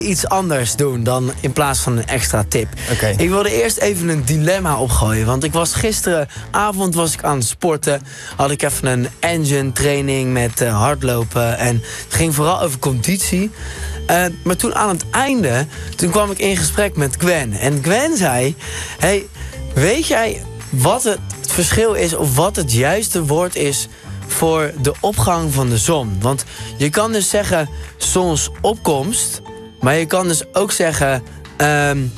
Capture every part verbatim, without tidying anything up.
iets anders doen dan in plaats van een extra tip. Okay. Ik wilde eerst even een dilemma opgooien. Want ik was gisteravond was ik aan het sporten. Had ik even een engine training met uh, hardlopen. En het ging vooral over conditie. Uh, maar toen aan het einde, toen kwam ik in gesprek met Gwen. En Gwen zei, hey, weet jij wat het verschil is of wat het juiste woord is voor de opgang van de zon? Want je kan dus zeggen zonsopkomst, maar je kan dus ook zeggen... Um,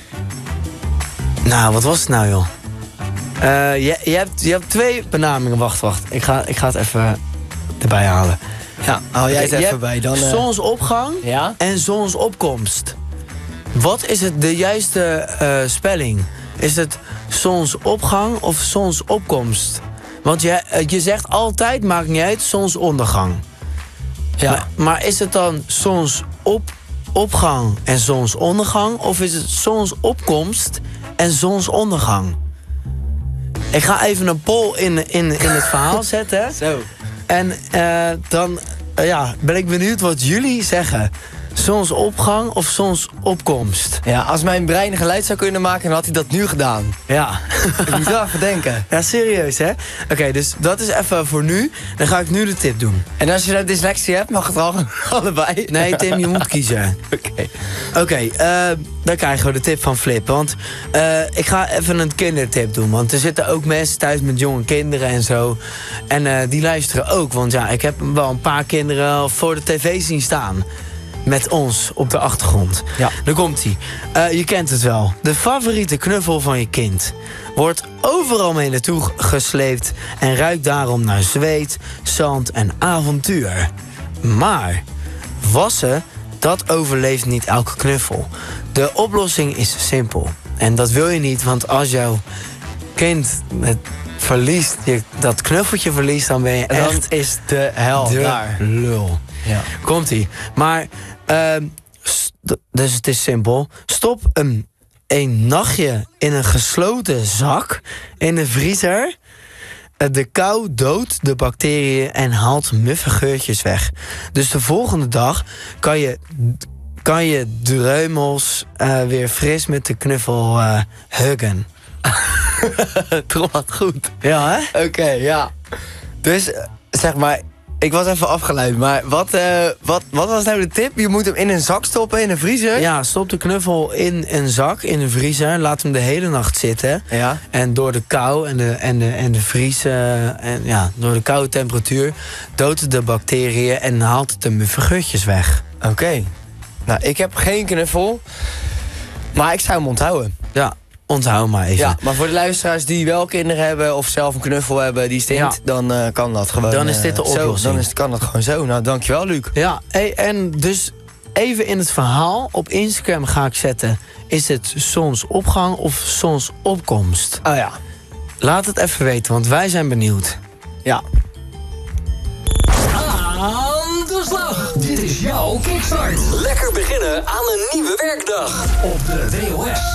nou, wat was het nou, joh? Uh, je, je, hebt, je hebt twee benamingen. Wacht, wacht. Ik ga, ik ga het even erbij halen. Ja, haal jij het okay, even bij. Dan, uh... zonsopgang ja? en zonsopkomst. Wat is het de juiste uh, spelling? Is het zonsopgang of zonsopkomst? Want je, je zegt altijd, maakt niet uit, zonsondergang. Ja. Maar, maar is het dan zonsopgang en zonsondergang? Of is het zonsopkomst en zonsondergang? Ik ga even een poll in, in, in het verhaal zetten. Zo. En uh, dan uh, ja, ben ik benieuwd wat jullie zeggen. Zonsopgang of zonsopkomst? Ja, als mijn brein een geluid zou kunnen maken, dan had hij dat nu gedaan. Ja. Ik moet wel even denken. Ja, serieus, hè? Oké, okay, dus dat is even voor nu. Dan ga ik nu de tip doen. En als je nou dyslexie hebt, mag het al allebei? Nee, Tim, je moet kiezen. Oké. Okay. Oké, okay, uh, dan krijgen we de tip van Flip. Want uh, ik ga even een kindertip doen. Want er zitten ook mensen thuis met jonge kinderen en zo. En uh, die luisteren ook. Want ja, ik heb wel een paar kinderen voor de tv zien staan. Met ons op de achtergrond. Ja. Dan komt-ie. Uh, je kent het wel. De favoriete knuffel van je kind wordt overal mee naartoe gesleept en ruikt daarom naar zweet, zand en avontuur. Maar wassen, dat overleeft niet elke knuffel. De oplossing is simpel. En dat wil je niet, want als jouw kind het verliest, je, dat knuffeltje verliest, dan ben je en dan echt is de hel de daar. lul. Ja. Komt-ie. Maar, uh, st- dus het is simpel. Stop een, een nachtje in een gesloten zak in de vriezer. De kou doodt de bacteriën en haalt muffe geurtjes weg. Dus de volgende dag kan je, kan je dreumels uh, weer fris met de knuffel uh, huggen. Toch wat goed. Ja, hè? Oké, okay, ja. Dus, zeg maar, ik was even afgeleid, maar wat, uh, wat, wat was nou de tip? Je moet hem in een zak stoppen, in een vriezer? Ja, stop de knuffel in een zak, in een vriezer. Laat hem de hele nacht zitten. Ja. En door de kou en de, en de, en de vries... Uh, en ja, door de koude temperatuur doodt het de bacteriën en haalt het de muffe geurtjes weg. Oké. Okay. Nou, ik heb geen knuffel, maar ik zou hem onthouden. Ja. Onthoud maar even. Ja, maar voor de luisteraars die wel kinderen hebben of zelf een knuffel hebben die stinkt, ja. dan uh, kan dat gewoon. Dan is dit de oplossing. Zo, dan is, kan dat gewoon zo. Nou, dankjewel, Luc. Ja, hey, en dus even in het verhaal op Instagram ga ik zetten: is het zonsopgang of zonsopkomst? Oh ja. Laat het even weten, want wij zijn benieuwd. Ja. Aan de slag. Dit is jouw kickstart. Lekker beginnen aan een nieuwe werkdag op de W O S.